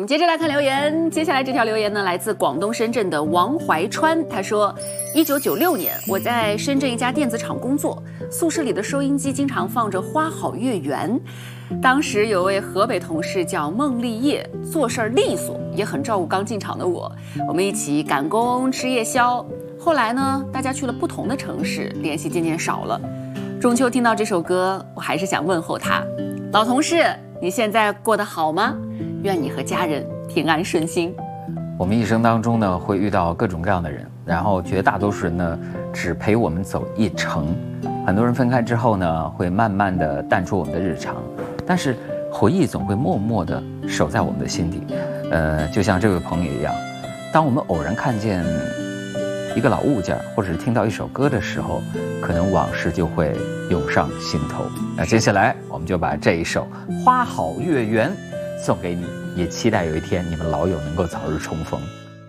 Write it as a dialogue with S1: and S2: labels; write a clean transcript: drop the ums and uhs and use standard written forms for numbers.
S1: 们接着来看留言，接下来这条留言呢，来自广东深圳的王怀川，他说：1996年，我在深圳一家电子厂工作，宿舍里的收音机经常放着《花好月圆》。当时有位河北同事叫孟立业，做事利索，也很照顾刚进厂的我。我们一起赶工、吃夜宵。后来呢，大家去了不同的城市，联系渐渐少了。中秋听到这首歌，我还是想问候他，老同事，你现在过得好吗？愿你和家人平安顺心。
S2: 我们一生当中呢，会遇到各种各样的人，然后绝大多数人呢，只陪我们走一程。很多人分开之后呢，会慢慢的淡出我们的日常，但是回忆总会默默的守在我们的心底。就像这位朋友一样，当我们偶然看见一个老物件，或者是听到一首歌的时候，可能往事就会涌上心头。那接下来我们就把这一首《花好月圆》送给你，也期待有一天你们老友能够早日重逢。